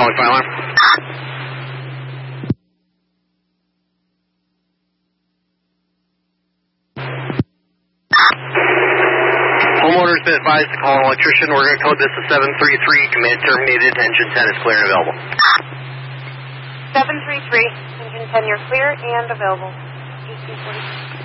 calling fire alarm. Homeowner's been advised to call an electrician. We're going to code this to 733. Command terminated. Engine 10 is clear and available. 733. Engine 10, you're clear and available. 1840.